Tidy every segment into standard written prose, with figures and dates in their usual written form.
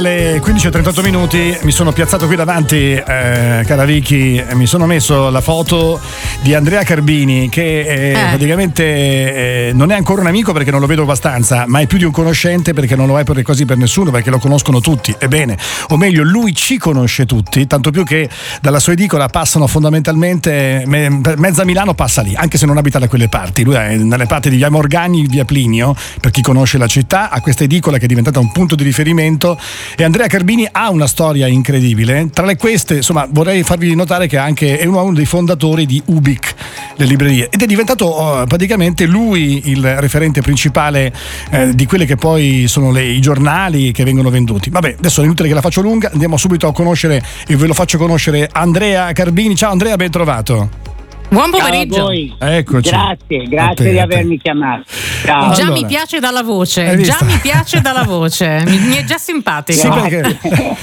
Alle 15:38 minuti mi sono piazzato qui davanti, cara Vicky, e mi sono messo la foto di Andrea Carbini, che praticamente non è ancora un amico perché non lo vedo abbastanza, ma è più di un conoscente perché non lo è così per nessuno, perché lo conoscono tutti. Ebbene, o meglio, lui ci conosce tutti, tanto più che dalla sua edicola passano fondamentalmente mezza Milano passa lì, anche se non abita da quelle parti. Lui è nelle parti di via Morgagni, via Plinio, per chi conosce la città, ha questa edicola che è diventata un punto di riferimento. E Andrea Carbini ha una storia incredibile. Tra le queste, insomma, vorrei farvi notare che è uno dei fondatori di Ubik, le librerie, ed è diventato praticamente lui il referente principale di quelle che poi sono i giornali che vengono venduti. Vabbè, adesso è inutile che la faccio lunga, andiamo subito a conoscere, e ve lo faccio conoscere, Andrea Carbini. Ciao Andrea, ben trovato. Buon pomeriggio. Ciao a voi. Eccoci. Grazie di avermi chiamato. Ciao. Già mi piace dalla voce, mi piace dalla voce, mi è già simpatico. Sì, perché...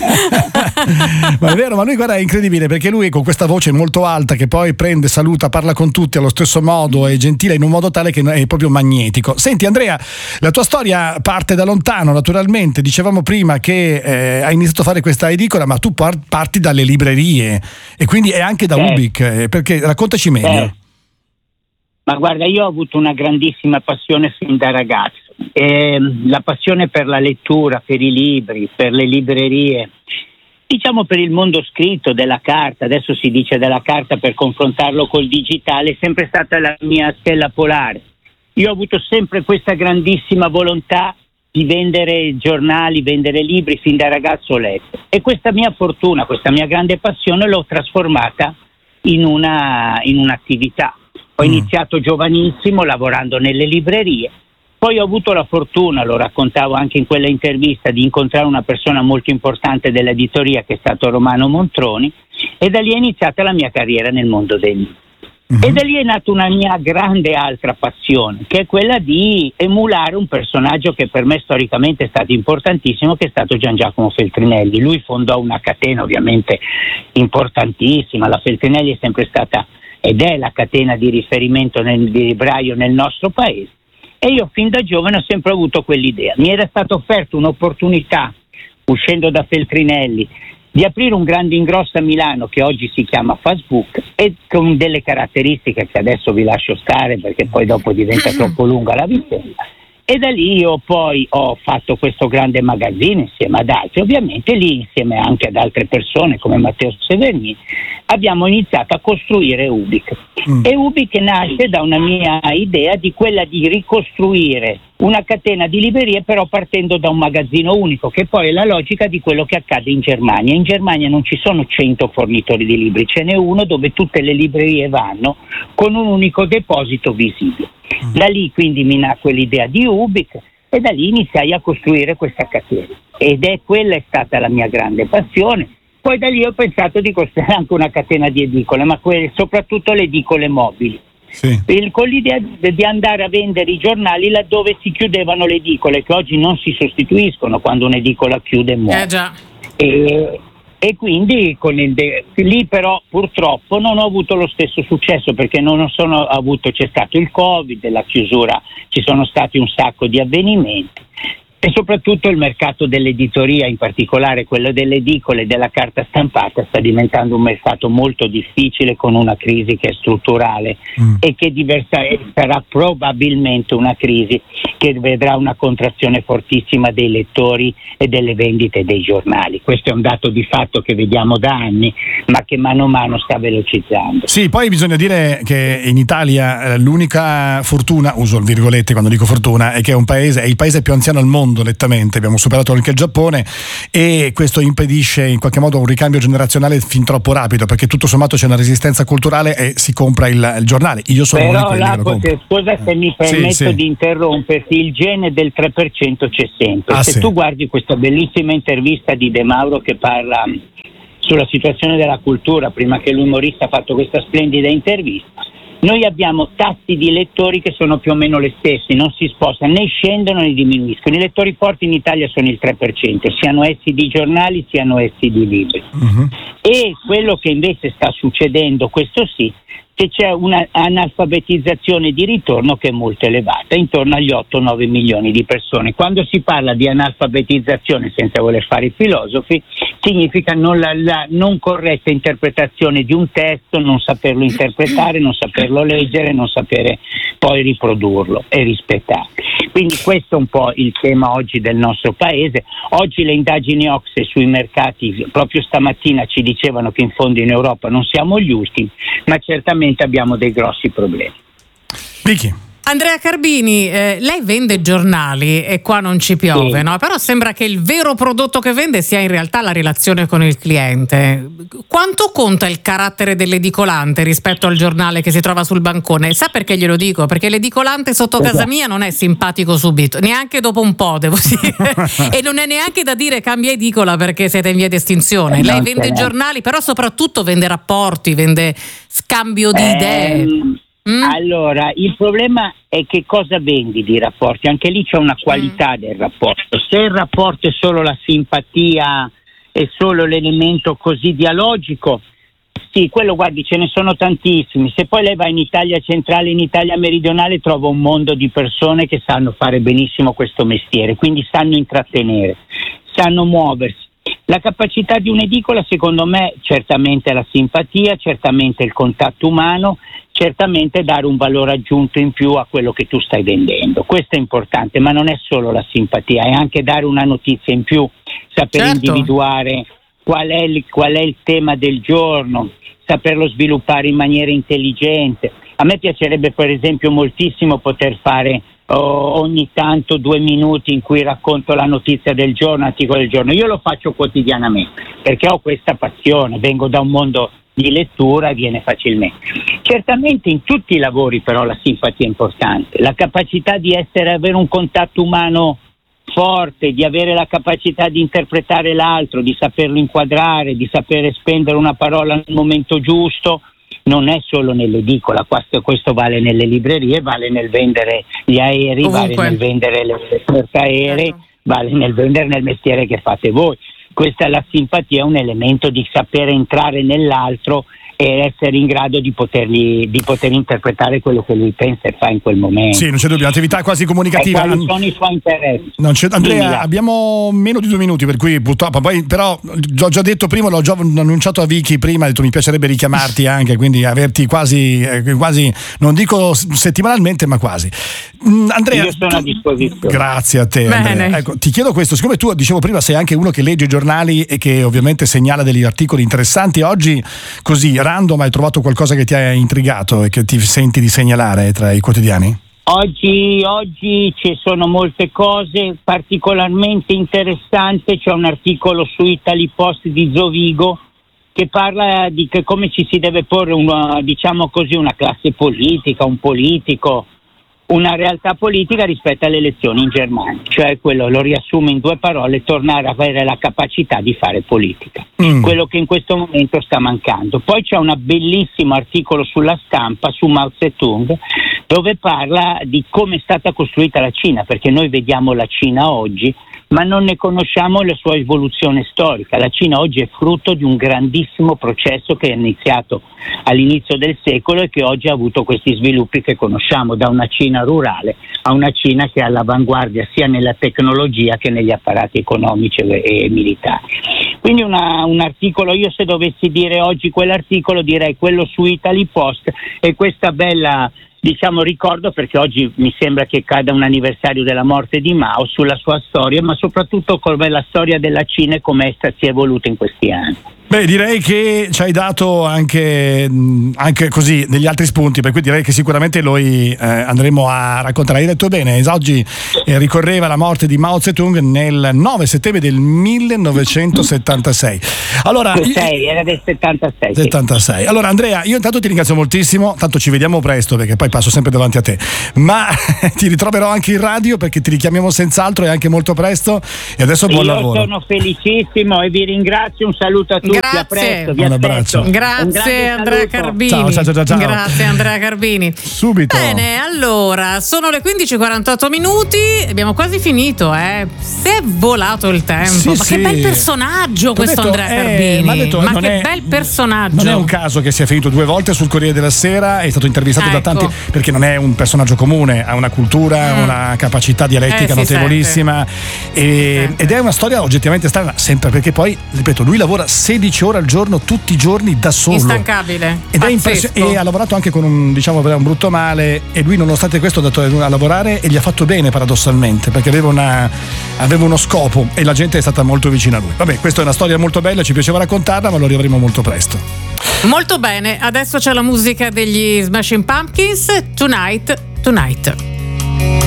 ma è vero, ma lui, guarda, è incredibile, perché lui con questa voce molto alta che poi prende, saluta, parla con tutti allo stesso modo, è gentile in un modo tale che è proprio magnetico. Senti Andrea, la tua storia parte da lontano, naturalmente. Dicevamo prima che hai iniziato a fare questa edicola, ma tu parti dalle librerie e quindi è anche da Ubik, perché raccontaci meglio. Ma guarda, io ho avuto una grandissima passione fin da ragazzo, la passione per la lettura, per i libri, per le librerie, diciamo per il mondo scritto, della carta. Adesso si dice della carta per confrontarlo col digitale, è sempre stata la mia stella polare. Io ho avuto sempre questa grandissima volontà di vendere giornali, vendere libri, fin da ragazzo ho letto, e questa mia fortuna, questa mia grande passione l'ho trasformata in un'attività. Ho iniziato giovanissimo lavorando nelle librerie, poi ho avuto la fortuna, lo raccontavo anche in quella intervista, di incontrare una persona molto importante dell'editoria che è stato Romano Montroni, e da lì è iniziata la mia carriera nel mondo dei libri. E da lì è nata una mia grande altra passione, che è quella di emulare un personaggio che per me storicamente è stato importantissimo, che è stato Gian Giacomo Feltrinelli. Lui fondò una catena ovviamente importantissima, la Feltrinelli è sempre stata ed è la catena di riferimento di libraio nel nostro paese, e io fin da giovane ho sempre avuto quell'idea. Mi era stata offerta un'opportunità, uscendo da Feltrinelli, di aprire un grande ingrosso a Milano che oggi si chiama Facebook, e con delle caratteristiche che adesso vi lascio stare perché poi dopo diventa troppo lunga la vicenda. E da lì io poi ho fatto questo grande magazzino insieme ad altri, ovviamente lì insieme anche ad altre persone come Matteo Severni abbiamo iniziato a costruire Ubik. E Ubik nasce da una mia idea di quella di ricostruire una catena di librerie, però partendo da un magazzino unico, che poi è la logica di quello che accade in Germania. In Germania non ci sono 100 fornitori di libri, ce n'è uno dove tutte le librerie vanno con un unico deposito visibile. Da lì quindi mi nacque l'idea di Ubik, e da lì iniziai a costruire questa catena, ed quella è stata la mia grande passione. Poi da lì ho pensato di costruire anche una catena di edicole, ma soprattutto le edicole mobili. Sì. Con l'idea di andare a vendere i giornali laddove si chiudevano le edicole, che oggi non si sostituiscono quando un'edicola chiude e muore. Già. E quindi lì però purtroppo non ho avuto lo stesso successo, perché c'è stato il Covid, la chiusura, ci sono stati un sacco di avvenimenti, e soprattutto il mercato dell'editoria, in particolare quello delle edicole e della carta stampata, sta diventando un mercato molto difficile, con una crisi che è strutturale e che sarà probabilmente una crisi che vedrà una contrazione fortissima dei lettori e delle vendite dei giornali. Questo è un dato di fatto che vediamo da anni, ma che mano a mano sta velocizzando. Sì, poi bisogna dire che in Italia l'unica fortuna, uso virgolette quando dico fortuna, è che è il paese più anziano al mondo, nettamente. Abbiamo superato anche il Giappone, e questo impedisce in qualche modo un ricambio generazionale fin troppo rapido, perché tutto sommato c'è una resistenza culturale e si compra il giornale. Io sono uno di quelli che lo compro. Scusa se mi permetto di interromperti, il gene del 3% c'è sempre. Se tu guardi questa bellissima intervista di De Mauro che parla sulla situazione della cultura, prima che l'umorista ha fatto questa splendida intervista, noi abbiamo tassi di lettori che sono più o meno le stesse, non si spostano, né scendono né diminuiscono. I lettori forti in Italia sono il 3%, siano essi di giornali, siano essi di libri. E quello che invece sta succedendo, questo sì, che c'è una analfabetizzazione di ritorno che è molto elevata, intorno agli 8-9 milioni di persone. Quando si parla di analfabetizzazione, senza voler fare i filosofi, significa la non corretta interpretazione di un testo, non saperlo interpretare, non saperlo leggere, non sapere poi riprodurlo e rispettare. Quindi questo è un po' il tema oggi del nostro paese. Oggi le indagini OCSE sui mercati, proprio stamattina ci dicevano che in fondo in Europa non siamo gli ultimi, ma certamente abbiamo dei grossi problemi. Vicky. Andrea Carbini, lei vende giornali e qua non ci piove, sì, no? Però sembra che il vero prodotto che vende sia in realtà la relazione con il cliente. Quanto conta il carattere dell'edicolante rispetto al giornale che si trova sul bancone? Sa perché glielo dico? Perché l'edicolante sotto casa mia non è simpatico subito, neanche dopo un po', devo dire. E non è neanche da dire cambia edicola perché siete in via di estinzione. Lei vende giornali, però soprattutto vende rapporti, vende scambio di idee. Allora, il problema è che cosa vendi di rapporti? Anche lì c'è una qualità del rapporto. Se il rapporto è solo la simpatia, è solo l'elemento così dialogico, sì, quello guardi, ce ne sono tantissimi. Se poi lei va in Italia centrale, in Italia meridionale, trova un mondo di persone che sanno fare benissimo questo mestiere, quindi sanno intrattenere, sanno muoversi. La capacità di un'edicola, secondo me, certamente è la simpatia, certamente il contatto umano, certamente dare un valore aggiunto in più a quello che tu stai vendendo. Questo è importante, ma non è solo la simpatia, è anche dare una notizia in più, saper individuare qual è il tema del giorno, saperlo sviluppare in maniera intelligente. A me piacerebbe per esempio moltissimo poter fare ogni tanto 2 minuti in cui racconto la notizia del giorno, articolo del giorno. Io lo faccio quotidianamente perché ho questa passione, vengo da un mondo di lettura e viene facilmente. Certamente in tutti i lavori però la simpatia è importante, la capacità di avere un contatto umano forte, di avere la capacità di interpretare l'altro, di saperlo inquadrare, di sapere spendere una parola nel momento giusto. Non è solo nell'edicola, questo vale nelle librerie, vale nel vendere gli aerei, ovunque. Vale nel vendere le portaerei, vale nel vendere nel mestiere che fate voi. Questa è la simpatia, è un elemento di sapere entrare nell'altro e essere in grado di poter interpretare quello che lui pensa e fa in quel momento. Sì, non c'è dubbio, un'attività quasi comunicativa. Quali sono i suoi interessi? Andrea, abbiamo meno di 2 minuti, per cui purtroppo, poi però l'ho già detto prima, l'ho già annunciato a Vicky prima, ho detto mi piacerebbe richiamarti anche, quindi averti quasi non dico settimanalmente, ma quasi. Andrea, io sono a disposizione. Grazie a te, Andrea. Ecco, ti chiedo questo, siccome tu, dicevo prima, sei anche uno che legge i giornali e che ovviamente segnala degli articoli interessanti, oggi così random hai trovato qualcosa che ti ha intrigato e che ti senti di segnalare tra i quotidiani? Oggi ci sono molte cose particolarmente interessanti. C'è un articolo su Italy Post di Zovigo che parla di come ci si deve porre una classe politica, un politico, una realtà politica rispetto alle elezioni in Germania, cioè quello lo riassume in 2 parole: tornare a avere la capacità di fare politica, quello che in questo momento sta mancando. Poi c'è un bellissimo articolo sulla Stampa su Mao Zedong dove parla di come è stata costruita la Cina, perché noi vediamo la Cina oggi ma non ne conosciamo la sua evoluzione storica. La Cina oggi è frutto di un grandissimo processo che è iniziato all'inizio del secolo e che oggi ha avuto questi sviluppi che conosciamo, da una Cina rurale a una Cina che è all'avanguardia sia nella tecnologia che negli apparati economici e militari. Quindi un articolo, io se dovessi dire oggi quell'articolo direi quello su Italy Post e questa bella ricordo, perché oggi mi sembra che cada un anniversario della morte di Mao, sulla sua storia, ma soprattutto come la storia della Cina e come essa si è evoluta in questi anni. Beh, direi che ci hai dato anche così degli altri spunti, per cui direi che sicuramente noi andremo a raccontare. Hai detto bene, oggi ricorreva la morte di Mao Zedong nel 9 settembre del 1976. Allora, era del 76. 76. Allora Andrea, io intanto ti ringrazio moltissimo, tanto ci vediamo presto perché poi passo sempre davanti a te, ma ti ritroverò anche in radio perché ti richiamiamo senz'altro e anche molto presto, e adesso buon lavoro. Io sono felicissimo e vi ringrazio, un saluto a tutti. tutti, a presto, vi un aspetto. abbraccio. Grazie Andrea Carbini. Ciao. Grazie Andrea Carbini. Subito. Bene, allora, sono le 15:48 minuti, abbiamo quasi finito, Si è volato il tempo. Sì, che bel personaggio questo detto, Andrea Carbini. Ma che bel personaggio. Non è un caso che sia finito 2 volte sul Corriere della Sera, è stato intervistato da tanti, perché non è un personaggio comune, ha una cultura, una capacità dialettica notevolissima ed è una storia oggettivamente strana, sempre perché poi, ripeto, lui lavora 16 ore al giorno tutti i giorni da solo. Instancabile. Ed è impressionante, e ha lavorato anche con un brutto male, e lui nonostante questo è andato a lavorare e gli ha fatto bene paradossalmente, perché aveva uno scopo e la gente è stata molto vicina a lui. Vabbè, questa è una storia molto bella, ci piaceva raccontarla, ma lo riavremo molto presto. Molto bene, adesso c'è la musica degli Smashing Pumpkins, Tonight.